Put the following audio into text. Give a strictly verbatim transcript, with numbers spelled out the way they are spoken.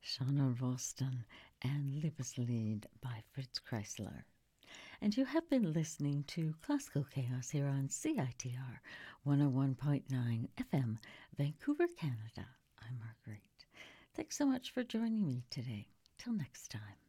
Shauna Ralston and Liebeslied by Fritz Kreisler. And you have been listening to Classical Chaos here on C I T R one oh one point nine F M, Vancouver, Canada. I'm Marguerite. Thanks so much for joining me today. Till next time.